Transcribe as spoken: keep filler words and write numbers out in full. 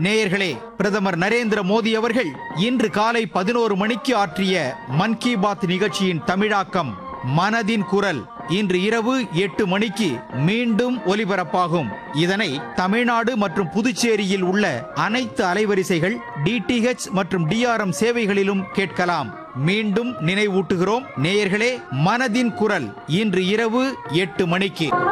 நேயர்களே, பிரதமர் நரேந்திர மோடி அவர்கள் இன்று காலை பதினோரு மணிக்கு ஆற்றிய மன் கி பாத் நிகழ்ச்சியின் தமிழாக்கம் மனதின் குரல் இன்று இரவு எட்டு மணிக்கு மீண்டும் ஒலிபரப்பாகும். இதனை தமிழ்நாடு மற்றும் புதுச்சேரியில் உள்ள அனைத்து அலைவரிசைகள், டிடிஹெச் மற்றும் டிஆர்எம் சேவைகளிலும் கேட்கலாம். மீண்டும் நினைவூட்டுகிறோம் நேயர்களே, மனதின் குரல் இன்று இரவு எட்டு மணிக்கு.